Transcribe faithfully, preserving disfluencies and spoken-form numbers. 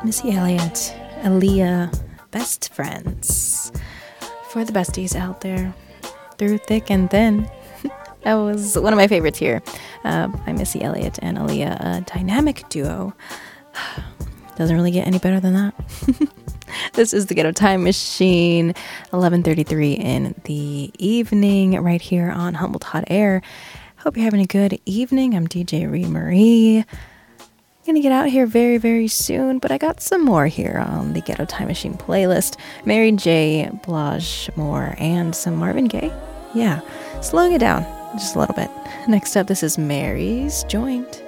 Missy Elliott, Aaliyah, Best Friends. For the besties out there, through thick and thin. That was one of my favorites here uh, by Missy Elliott and Aaliyah, a dynamic duo. Doesn't really get any better than that. This is the Ghetto Time Machine, eleven thirty-three in the evening, right here on Humboldt Hot Air. Hope you're having a good evening. I'm D J Ree Marie. Gonna get out here very, very soon, but I got some more here on the Ghetto Time Machine playlist. Mary J. Blige Moore and some Marvin Gaye. Yeah, slowing it down just a little bit. Next up, this is Mary's Joint.